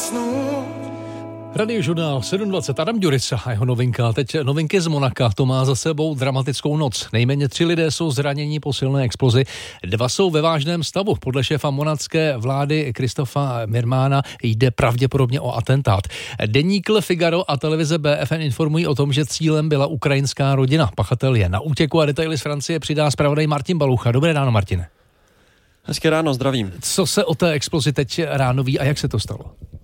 usnout. Radiožurnál 7.20, Adam Ďurica a jeho novinka. Teď novinky z Monaka, to má za sebou dramatickou noc. Nejméně 3 lidé jsou zraněni po silné explozi, 2 jsou ve vážném stavu. Podle šéfa monacké vlády Kristofa Mirmána jde pravděpodobně o atentát. Deník Le Figaro a televize BFN informují o tom, že cílem byla ukrajinská rodina. Pachatel je na útěku a detaily z Francie přidá zpravodaj Martin Balucha. Dobré ráno, Martine. Hezké ráno, zdravím. Co se o té explozi teď ráno ví a jak se to stalo?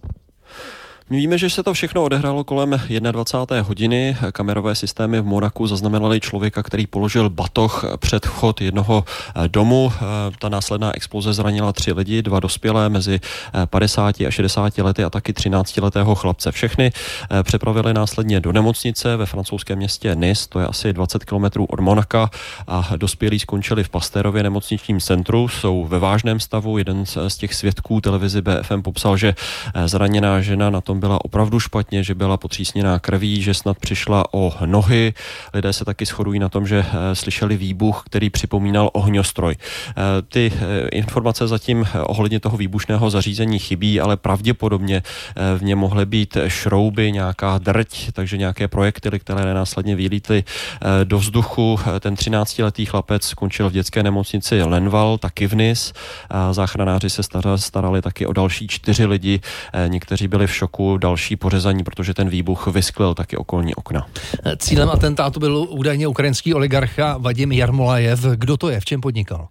My víme, že se to všechno odehrálo kolem 21. hodiny. Kamerové systémy v Monaku zaznamenaly člověka, který položil batoh před vchod jednoho domu. Ta následná exploze zranila 3 lidi, 2 dospělé mezi 50 a 60 lety a taky 13letého chlapce. Všechny přepravili následně do nemocnice ve francouzském městě Nice, to je asi 20 kilometrů od Monaka, a dospělí skončili v Pastérově nemocničním centru. Jsou ve vážném stavu. Jeden z těch svědků televizi BFM popsal, že zraněná žena na tom byla opravdu špatně, že byla potřísněná krví, že snad přišla o nohy. Lidé se taky shodují na tom, že slyšeli výbuch, který připomínal ohňostroj. Ty informace zatím ohledně toho výbušného zařízení chybí, ale pravděpodobně v něm mohly být šrouby, nějaká drť, takže nějaké projektily, které následně vylítly do vzduchu. Ten 13letý chlapec skončil v dětské nemocnici Lenval, taky v Nice. Záchranáři se starali taky o další 4 lidi. Někteří byli v šoku, další pořezaní, protože ten výbuch vysklil taky okolní okna. Cílem atentátu byl údajně ukrajinský oligarcha Vadim Jarmolajev. Kdo to je? V čem podnikal?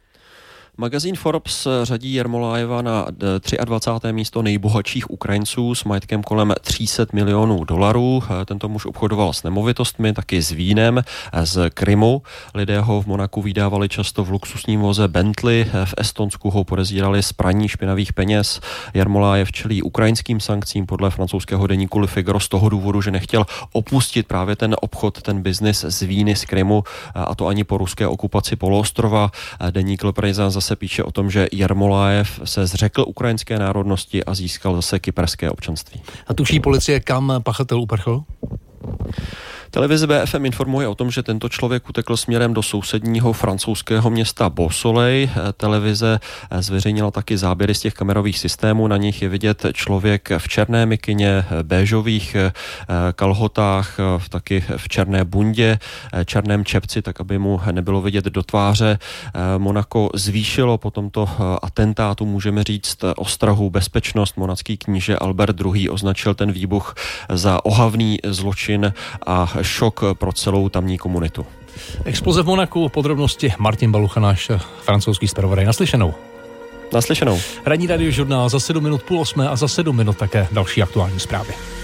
Magazín Forbes řadí Jarmolajeva na 23. místo nejbohatších Ukrajinců s majetkem kolem 300 milionů dolarů. Tento muž obchodoval s nemovitostmi, taky s vínem z Krymu. Lidé ho v Monaku vydávali často v luxusním voze Bentley. V Estonsku ho podezírali z praní špinavých peněz. Jarmolajev čelí ukrajinským sankcím podle francouzského deníku Le Figaro z toho důvodu, že nechtěl opustit právě ten obchod, ten biznis z víny z Krymu, a to ani po ruské okupaci poloostrova. Deník Le Parisien zase píše o tom, že Jarmolajev se zřekl ukrajinské národnosti a získal zase kyperské občanství. A tuší policie, kam pachatel uprchl? Televize BFM informuje o tom, že tento člověk utekl směrem do sousedního francouzského města Beausoleil. Televize zveřejnila taky záběry z těch kamerových systémů. Na nich je vidět člověk v černé mikině, béžových kalhotách, taky v černé bundě, černém čepci, tak aby mu nebylo vidět do tváře. Monako zvýšilo po tomto atentátu, můžeme říct, ostrahu, bezpečnost. Monacký kníže Albert II. Označil ten výbuch za ohavný zločin a šok pro celou tamní komunitu. Exploze v Monaku, podrobnosti Martin Balucha, náš francouzský zpravodaj. Naslyšenou. Naslyšenou. Ranní radiožurnál za 7 minut 7:30 a za 7 minut také další aktuální zprávy.